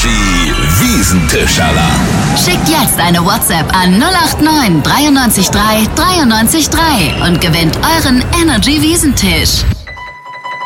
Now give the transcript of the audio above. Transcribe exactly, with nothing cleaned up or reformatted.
Energy Wiesentisch-Alarm. Schickt jetzt eine WhatsApp an null acht neun drei neun drei drei neun drei und gewinnt euren Energy Wiesentisch.